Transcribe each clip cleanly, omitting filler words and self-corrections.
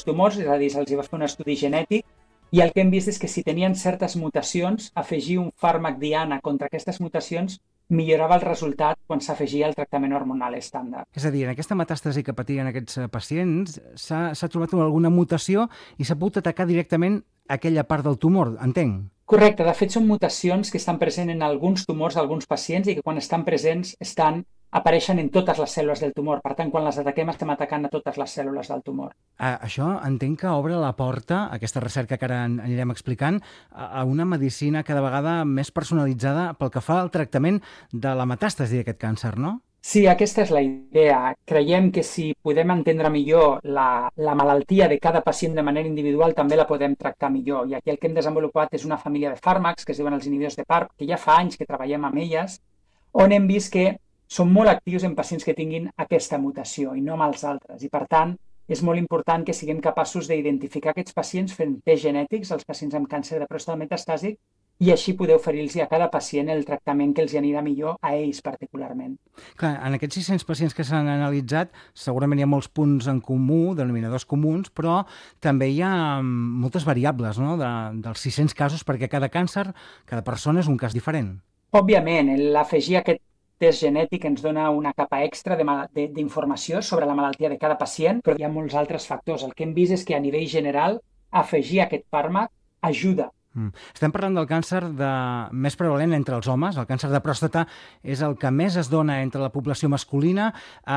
tumors, és a dir, se'ls va fer un estudi genètic, i el que hem vist és que si tenien certes mutacions, afegir un fàrmac diana contra aquestes mutacions millorava el resultat quan s'afegia el tractament hormonal estàndard. És a dir, en aquesta metàstasi que patien aquests pacients s'ha trobat alguna mutació i s'ha pogut atacar directament aquella part del tumor, entenc? Correcte, de fet són mutacions que estan presents en alguns tumors d'alguns pacients i que quan estan presents apareixen en totes les cèl·lules del tumor. Per tant, quan les ataquem estem atacant a totes les cèl·lules del tumor. Això entenc que obre la porta, aquesta recerca que ara anirem explicant, a una medicina cada vegada més personalitzada pel que fa al tractament de la metàstasi d'aquest càncer, no? Sí, aquesta és la idea. Creiem que si podem entendre millor la malaltia de cada pacient de manera individual, també la podem tractar millor. I aquí el que hem desenvolupat és una família de fàrmacs que es diuen els inhibidors de PARP, que ja fa anys que treballem amb elles, on hem vist que són molt actius en pacients que tinguin aquesta mutació i no amb els altres. I, per tant, és molt important que siguem capaços d'identificar aquests pacients fent tests genètics, els pacients amb càncer de pròstata metastàsic, i així poder oferir-los a cada pacient el tractament que els anirà millor a ells particularment. Clar, en aquests 600 pacients que s'han analitzat, segurament hi ha molts punts en comú, denominadors comuns, però també hi ha moltes variables, no?, dels 600 casos, perquè cada càncer, cada persona és un cas diferent. Òbviament, l'afegir aquest test genètic ens dona una capa extra d'informació sobre la malaltia de cada pacient, però hi ha molts altres factors. El que hem vist és que a nivell general afegir aquest fàrmac ajuda. Estem parlant del càncer més prevalent entre els homes. El càncer de pròstata és el que més es dona entre la població masculina.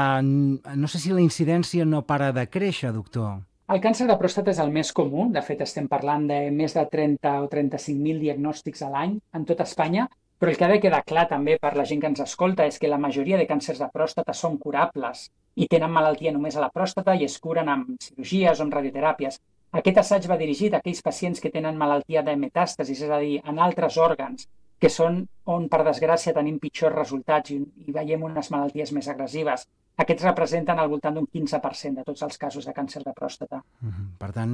No sé si la incidència no para de créixer, doctor. El càncer de pròstata és el més comú. De fet, estem parlant de més de 30 o 35.000 diagnòstics a l'any en tota Espanya. Però el que ha de quedar clar també per la gent que ens escolta és que la majoria de càncers de pròstata són curables i tenen malaltia només a la pròstata i es curen amb cirurgies o amb radioteràpies. Aquest assaig va dirigit a aquells pacients que tenen malaltia de metàstasis, és a dir, en altres òrgans, que són on, per desgràcia, tenim pitjors resultats i veiem unes malalties més agressives. Aquests representen al voltant d'un 15% de tots els casos de càncer de pròstata. Per tant,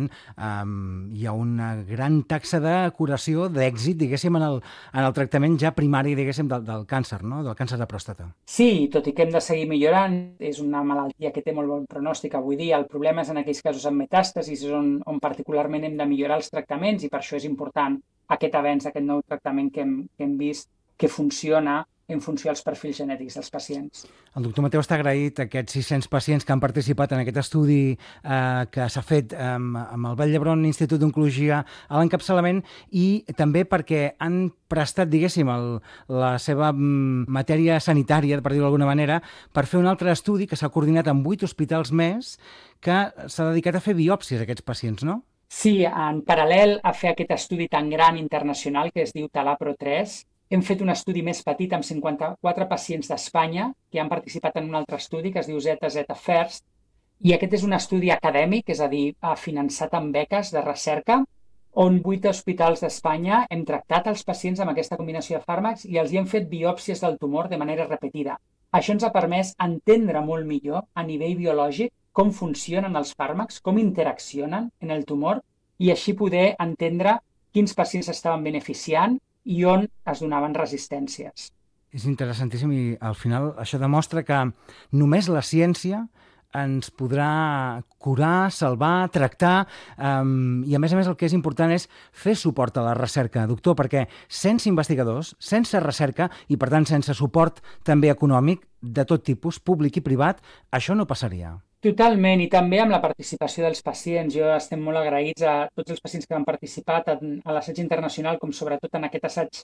hi ha una gran taxa de curació, d'èxit, diguéssim, en el tractament ja primari, diguéssim, del càncer, no?, del càncer de pròstata. Sí, tot i que hem de seguir millorant, és una malaltia que té molt bon pronòstic avui dia. El problema és en aquells casos amb metàstasis, on particularment hem de millorar els tractaments i per això és important aquest avenç, aquest nou tractament que hem vist que funciona en funció dels perfils genètics dels pacients. El doctor Mateu està agraït a aquests 600 pacients que han participat en aquest estudi que s'ha fet amb el Vall d'Hebron Institut d'Oncologia a l'encapçalament i també perquè han prestat, diguéssim, la seva matèria sanitària, per dir-ho d'alguna manera, per fer un altre estudi que s'ha coordinat amb 8 hospitals més que s'ha dedicat a fer biòpsies a aquests pacients, no? Sí, en paral·lel a fer aquest estudi tan gran internacional que es diu TALAPRO-3, hem fet un estudi més petit amb 54 pacients d'Espanya que han participat en un altre estudi que es diu ZZ First, i aquest és un estudi acadèmic, és a dir, finançat amb beques de recerca, on 8 hospitals d'Espanya hem tractat els pacients amb aquesta combinació de fàrmacs i els hi hem fet biòpsies del tumor de manera repetida. Això ens ha permès entendre molt millor a nivell biològic com funcionen els fàrmacs, com interaccionen en el tumor i així poder entendre quins pacients estaven beneficiant i on es donaven resistències. És interessantíssim i al final això demostra que només la ciència ens podrà curar, salvar, tractar i a més el que és important és fer suport a la recerca, doctor, perquè sense investigadors, sense recerca i per tant sense suport també econòmic de tot tipus, públic i privat, això no passaria. Totalment, i també amb la participació dels pacients. Jo estem molt agraïts a tots els pacients que han participat a l'assaig internacional, com sobretot en aquest assaig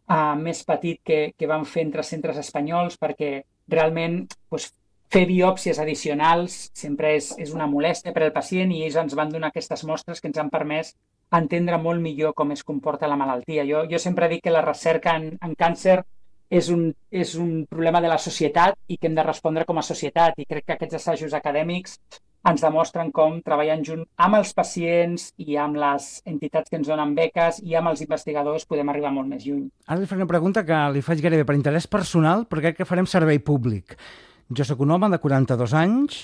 més petit que vam fer entre centres espanyols, perquè realment fer biòpsies addicionals sempre és una molèstia per al pacient i ells ens van donar aquestes mostres que ens han permès entendre molt millor com es comporta la malaltia. Jo sempre dic que la recerca en càncer és un problema de la societat i que hem de respondre com a societat, i crec que aquests assajos acadèmics ens demostren com treballant junt amb els pacients i amb les entitats que ens donen beques i amb els investigadors podem arribar molt més lluny. Ara li faré una pregunta que li faig gairebé per interès personal, però crec que farem servei públic. Jo soc un home de 42 anys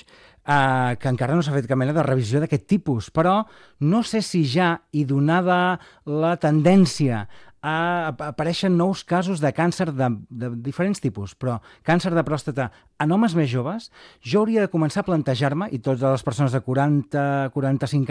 que encara no s'ha fet cap mena de revisió d'aquest tipus, però no sé si ja, i donada la tendència apareixen nous casos de càncer de diferents tipus, però càncer de pròstata en homes més joves, jo hauria de començar a plantejar-me, i totes les persones de 40-45